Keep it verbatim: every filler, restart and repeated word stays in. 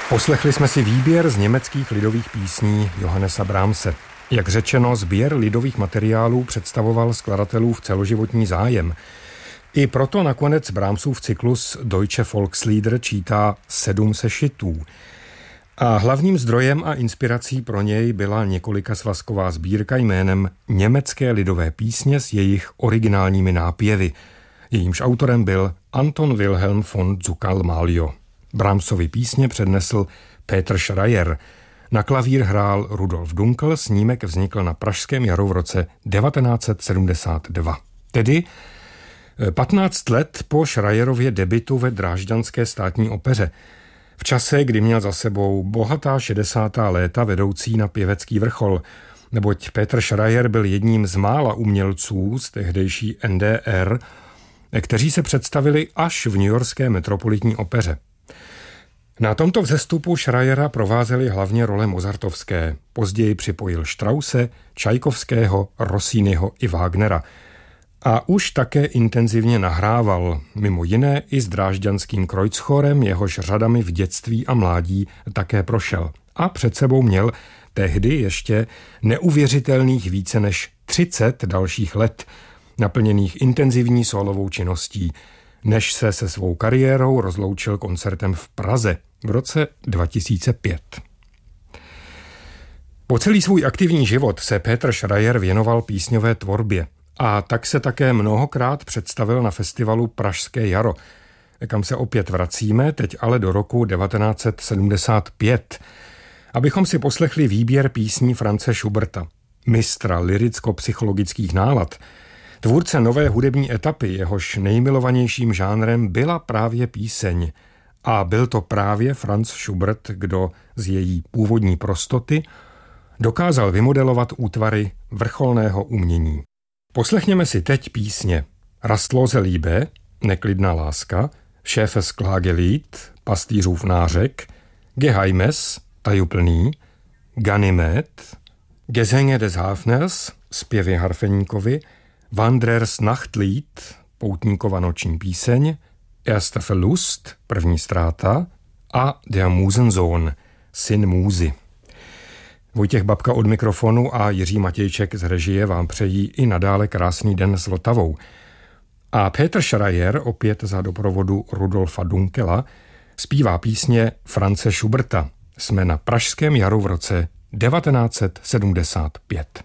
Poslechli jsme si výběr z německých lidových písní Johannesa Brahmse. Jak řečeno, sběr lidových materiálů představoval skladatelův celoživotní zájem. I proto nakonec Brahmsův cyklus Deutsche Volkslieder čítá sedm sešitů. A hlavním zdrojem a inspirací pro něj byla několikasvazková sbírka jménem Německé lidové písně s jejich originálními nápěvy. Jejímž autorem byl Anton Wilhelm von Zuccal-Malio. Brahmsovy písně přednesl Peter Schreier. Na klavír hrál Rudolf Dunkel, snímek vznikl na Pražském jaru v roce devatenáct set sedmdesát dva. Tedy patnáct let po Schreierově debutu ve Drážďanské státní opeře. V čase, kdy měl za sebou bohatá šedesátá léta vedoucí na pěvecký vrchol, neboť Peter Schreier byl jedním z mála umělců z tehdejší N D R, kteří se představili až v newyorské metropolitní opeře. Na tomto vzestupu Schreiera provázely hlavně role mozartovské. Později připojil Strausse, Čajkovského, Rossiniho i Wagnera. A už také intenzivně nahrával, mimo jiné i s drážďanským Kreuzchorem, jehož řadami v dětství a mládí také prošel. A před sebou měl tehdy ještě neuvěřitelných více než třicet dalších let, naplněných intenzivní sólovou činností, než se se svou kariérou rozloučil koncertem v Praze v roce dva tisíce pět. Po celý svůj aktivní život se Peter Schreier věnoval písňové tvorbě a tak se také mnohokrát představil na festivalu Pražské jaro, kam se opět vracíme, teď ale do roku devatenáct set sedmdesát pět, abychom si poslechli výběr písní Franze Schuberta, mistra lyricko-psychologických nálad, tvůrce nové hudební etapy, jehož nejmilovanějším žánrem byla právě píseň. A byl to právě Franz Schubert, kdo z její původní prostoty dokázal vymodelovat útvary vrcholného umění. Poslechněme si teď písně Rastlose Liebe, Neklidná láska, Schäfers Klagelied, Pastýřův nářek, Geheimes, Tajuplný, Ganymed, Gesänge des Hafners, Zpěvy harfeníkovi, Wanderers Nachtlied, Poutníkova noční píseň, Erster Verlust, první ztráta a Der Musensohn, syn můzy. Vojtěch Babka od mikrofonu a Jiří Matějček z režie vám přejí i nadále krásný den s Vltavou. A Peter Schreier, opět za doprovodu Rudolfa Dunkela, zpívá písně Franze Schuberta. Jsme na Pražském jaru v roce devatenáct set sedmdesát pět.